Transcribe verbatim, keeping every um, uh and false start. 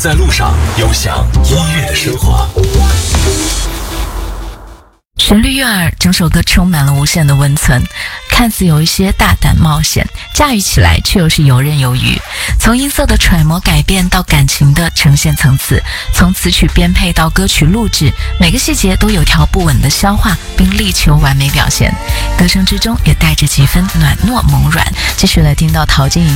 在路上，有享音乐的生活。 旋律悦耳，整首歌充满了无限的温存，看似有一些大胆冒险，驾驭起来却又是游刃有余。从音色的揣摩改变到感情的呈现层次，从词曲编配到歌曲录制，每个细节都有条不紊的消化，并力求完美表现。歌声之中也带着几分暖糯萌软。继续来听到陶晶莹